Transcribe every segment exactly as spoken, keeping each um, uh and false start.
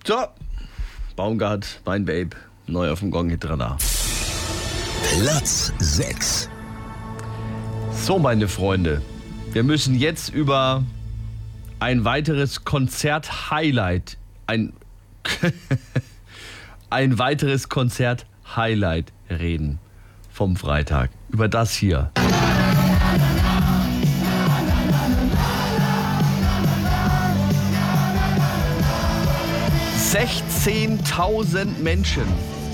So, Baumgart, mein Babe, neu auf dem Gong-Hit-Radar. Platz sechs. So, meine Freunde, wir müssen jetzt über ein weiteres Konzert-Highlight, ein, ein weiteres Konzert-Highlight reden vom Freitag. Über das hier. sechzehntausend Menschen.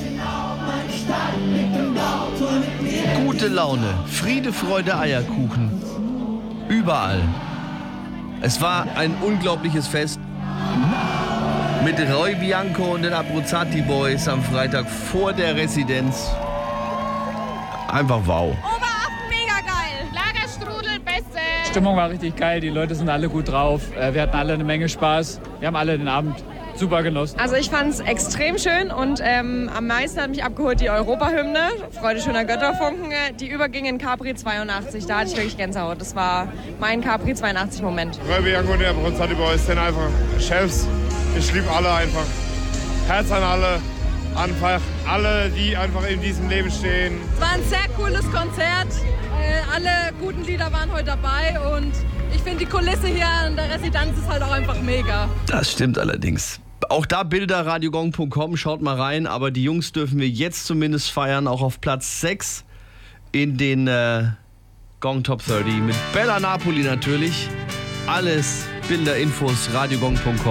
Gute Laune, Friede, Freude, Eierkuchen. Überall. Es war ein unglaubliches Fest. Mit Roy Bianco und den Abruzzati Boys am Freitag vor der Residenz. Einfach wow. Oberaffen, mega geil. Lagerstrudel, beste. Die Stimmung war richtig geil, die Leute sind alle gut drauf. Wir hatten alle eine Menge Spaß. Wir haben alle den Abend super genossen. Also ich fand es extrem schön und ähm, am meisten hat mich abgeholt die Europahymne, Freude schöner Götterfunken, die überging in Capri zweiundachtzig. Da hatte ich wirklich Gänsehaut. Das war mein Capri zweiundachtzig-Moment. Roy Bianco und der Abruzzati Boys sind einfach Chefs. Ich liebe alle einfach. Herz an alle. Einfach alle, die einfach in diesem Leben stehen. Es war ein sehr cooles Konzert. Äh, alle guten Lieder waren heute dabei und ich finde die Kulisse hier an der Residenz ist halt auch einfach mega. Das stimmt allerdings. Auch da Bilder, radiogong punkt com, schaut mal rein. Aber die Jungs dürfen wir jetzt zumindest feiern, auch auf Platz sechs in den äh, Gong Top dreißig mit Bella Napoli natürlich. Alles, Bilder, Infos, radiogong punkt com.